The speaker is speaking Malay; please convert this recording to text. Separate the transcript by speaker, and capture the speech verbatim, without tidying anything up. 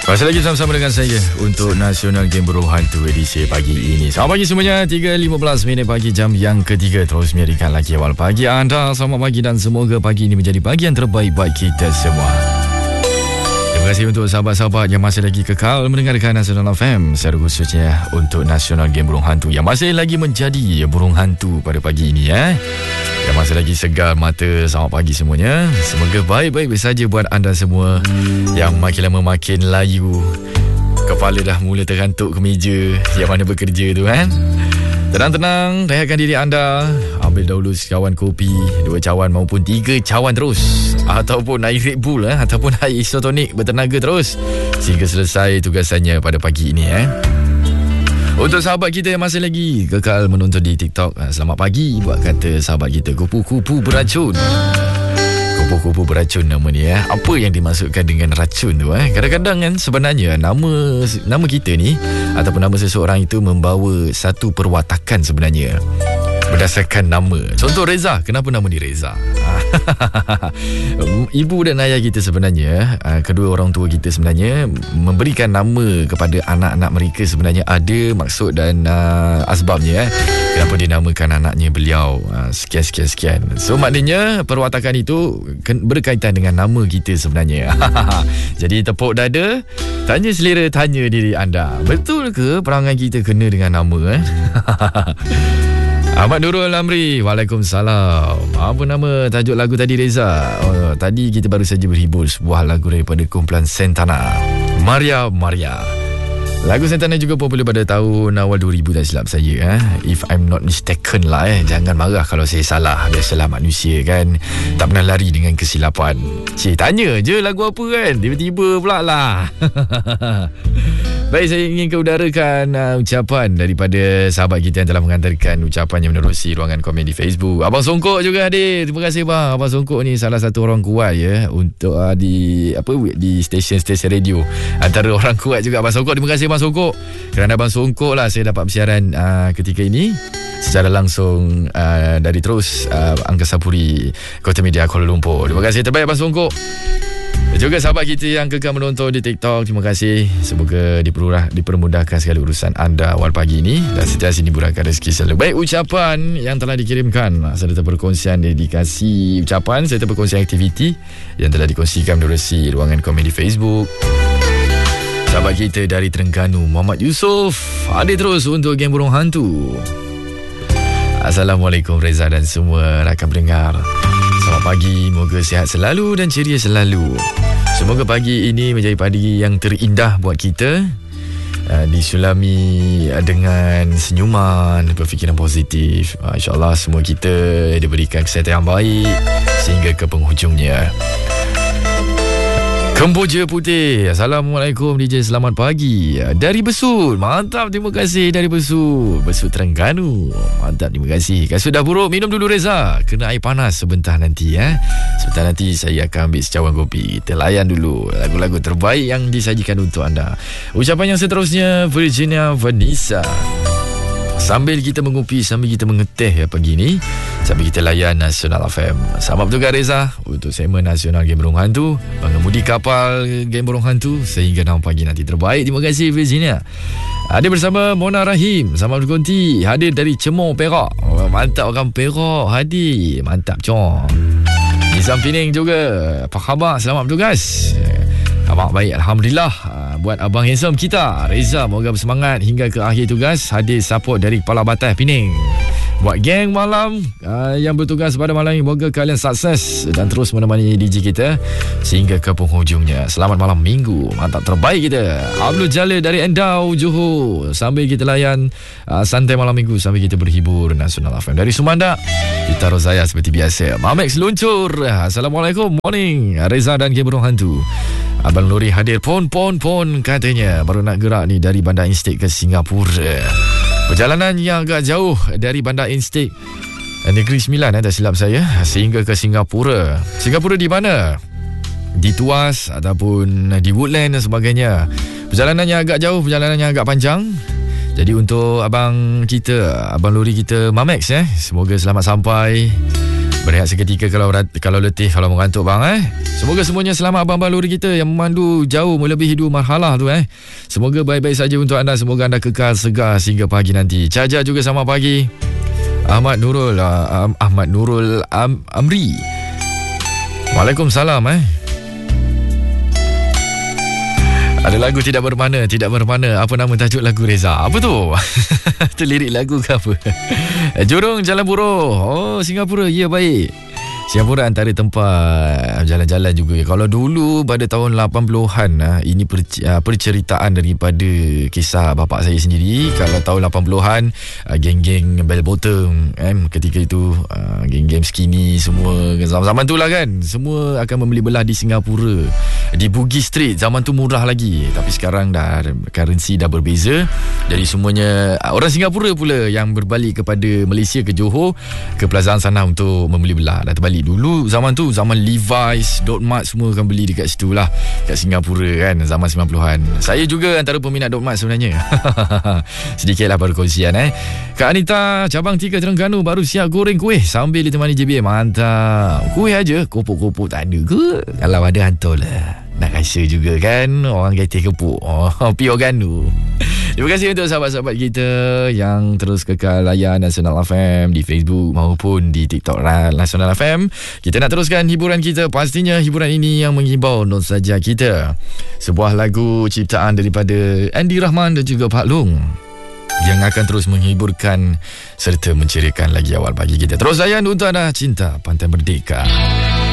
Speaker 1: Masih lagi sama-sama dengan saya untuk Nasional Game Burung Hantu edisi pagi ini. Selamat pagi semuanya, tiga lima belas minit pagi, jam yang ketiga. Terus menjadikan lagi awal pagi anda. Selamat pagi dan semoga pagi ini menjadi pagi yang terbaik bagi kita semua. Terima kasih untuk sahabat-sahabat yang masih lagi kekal mendengarkan Nasional F M, secara khususnya untuk Nasional Game Burung Hantu yang masih lagi menjadi burung hantu pada pagi ini ya. Yang masih lagi segar mata. Selamat pagi semuanya. Semoga baik-baik saja buat anda semua yang makin lama makin layu, kepala dah mula terkantuk ke meja yang mana bekerja tu kan. Tenang-tenang, rehatkan diri anda. Ambil dahulu sekawan kopi, dua cawan maupun tiga cawan terus, ataupun air Red Bull eh, ataupun air isotonik bertenaga terus sehingga selesai tugasannya pada pagi ini eh. Untuk sahabat kita yang masih lagi kekal menonton di TikTok, selamat pagi buat kata sahabat kita kupu-kupu beracun. Kupu-kupu beracun nama ni eh. Apa yang dimaksudkan dengan racun tu eh? Kadang-kadang kan sebenarnya nama nama kita ni ataupun nama seseorang itu membawa satu perwatakan sebenarnya berdasarkan nama. Contoh Reza, kenapa nama dia Reza? Ibu dan ayah kita sebenarnya, kedua orang tua kita sebenarnya memberikan nama kepada anak-anak mereka sebenarnya ada maksud dan uh, asbabnya eh. Kenapa dia namakan anaknya beliau uh, sekian-sekian-sekian. So maknanya perwatakan itu berkaitan dengan nama kita sebenarnya. Jadi tepuk dada, tanya selera, tanya diri anda, betul ke perangai kita kena dengan nama eh? Ahmad Nurul Amri, Waalaikumsalam. Apa nama tajuk lagu tadi Reza? Oh, tadi kita baru saja berhibur sebuah lagu daripada kumpulan Santana, Maria Maria. Lagu Santana juga popular pada tahun awal dua ribu tak silap saya eh? If I'm not mistaken lah eh. Jangan marah kalau saya salah. Biasalah manusia kan, tak pernah lari dengan kesilapan. Cik, tanya je lagu apa kan, tiba-tiba pula lah. Baik, saya ingin keudarakan uh, ucapan daripada sahabat kita yang telah mengantarkan ucapan yang menerusi ruangan komen di Facebook. Abang Songkok juga hadir. Terima kasih bang. Abang Songkok ni salah satu orang kuat ya untuk uh, di apa di stesen-stesen radio. Antara orang kuat juga Abang Songkok. Terima kasih Abang Songkok. Kerana Abang Songkok lah saya dapat bersiaran uh, ketika ini secara langsung uh, dari terus uh, Angkasa Puri Kota Media Kuala Lumpur. Terima kasih terbaik Abang Songkok. Dan juga sahabat kita yang kekal menonton di TikTok, terima kasih. Semoga dipermurah, dipermudahkan segala urusan anda awal pagi ini dan sentiasa dimurahkan rezeki selalu. Baik, ucapan yang telah dikirimkan serta perkongsian dedikasi ucapan serta perkongsian aktiviti yang telah dikongsikan menerusi ruangan komen di Facebook. Sahabat kita dari Terengganu, Muhammad Yusof, hadir terus untuk Game Burung Hantu. Assalamualaikum Reza dan semua rakan pendengar. Selamat pagi, moga sihat selalu dan ceria selalu. Semoga pagi ini menjadi pagi yang terindah buat kita, uh, disulami dengan senyuman, berfikiran positif. uh, InsyaAllah semua kita diberikan kesihatan yang baik sehingga ke penghujungnya. Kemboja Putih, Assalamualaikum D J, selamat pagi dari Besut. Mantap, terima kasih dari Besut, Besut Terengganu. Mantap, terima kasih. Kalau sudah buruk, minum dulu Reza, kena air panas sebentar nanti ya. Sebentar nanti saya akan ambil secawan kopi. Kita layan dulu lagu-lagu terbaik yang disajikan untuk anda. Ucapan yang seterusnya Virginia Vanessa. Sambil kita mengopi, sambil kita mengeteh ya pagi ni, sambil kita layan Nasional F M. Selamat bertugas Reza untuk segmen Nasional Game Burung Hantu, pengemudi kapal Game Burung Hantu sehingga enam pagi nanti. Terbaik, terima kasih Virginia. Hadir bersama Mona Rahim, selamat berkonti, hadir dari Cemor Perak. Oh, mantap orang Perak hadir, mantap cong. Nizam Pining juga, apa khabar, selamat bertugas. Abang baik, Alhamdulillah. Buat Abang handsome kita Reza, moga bersemangat hingga ke akhir tugas. Hadir support dari Kepala Batas Pining. Buat geng malam uh, yang bertugas pada malam ini, moga kalian sukses dan terus menemani D J kita sehingga ke penghujungnya. Selamat malam minggu, mantap, terbaik kita. Abdul Jalil dari Endau, Johor, sambil kita layan uh, santai malam minggu, sambil kita berhibur Nasional F M. Dari Sumanda kita Rozaya seperti biasa. Mamex luncur. Assalamualaikum, morning Reza dan Game Burung Hantu. Abang Lori hadir pon pon pon katanya, baru nak gerak ni dari Bandar Instik ke Singapura. Perjalanan yang agak jauh dari Bandar Instik Negeri Sembilan eh, tak silap saya, sehingga ke Singapura. Singapura di mana? Di Tuas ataupun di Woodland dan sebagainya. Perjalanan yang agak jauh, perjalanan yang agak panjang. Jadi untuk abang kita, Abang Lori kita Mamex eh, semoga selamat sampai Berehat seketika kalau kalau letih, kalau mengantuk bang eh. Semoga semuanya selamat abang-abang lori kita yang memandu jauh melebihi dua marhalah tu eh. Semoga baik-baik saja untuk anda. Semoga anda kekal segar sehingga pagi nanti. Caja juga selamat pagi. Ahmad Nurul uh, Ahmad Nurul Am, Amri. Waalaikumsalam eh. Ada lagu tidak bermakna, tidak bermakna. Apa nama tajuk lagu Reza? Apa tu? Itu lirik lagu ke apa? Jurong Jalan Buruh. Oh, Singapura. Ya, baik. Singapura antara tempat jalan-jalan juga. Kalau dulu pada tahun lapan puluhan, ini perceritaan daripada kisah bapak saya sendiri. Kalau tahun lapan puluhan, geng-geng bell bottom eh, ketika itu geng-geng skinny semua. Zaman-zaman tu lah kan, semua akan membeli belah di Singapura, di Bugis Street. Zaman tu murah lagi. Tapi sekarang dah currency dah berbeza. Jadi semuanya orang Singapura pula yang berbalik kepada Malaysia, ke Johor, ke Plazaan sana untuk membeli belah. Dah terbalik. Dulu zaman tu, zaman Levi's, Dot Mart semua akan beli dekat situ lah, kat Singapura kan, zaman sembilan puluhan. Saya juga antara peminat Dot Mart sebenarnya. Sedikitlah perkongsian eh. Kak Anita, cabang tiga Terengganu baru siap goreng kuih sambil ditemani J B. Mantap. Kuih aja, kopuk-kopuk tak ada ke? Kalau ada hantar lah. Nak rasa juga kan orang kata kepuk. Oh, Pio Ganu. Terima kasih untuk sahabat-sahabat kita yang terus kekal layan Nasional F M di Facebook maupun di TikTok Nasional F M. Kita nak teruskan hiburan kita. Pastinya hiburan ini yang menghibau nostalgia kita. Sebuah lagu ciptaan daripada Andy Rahman dan juga Pak Long yang akan terus menghiburkan serta menceriakan lagi awal pagi kita. Terus layan untuk anda, Cinta Pantai Merdeka.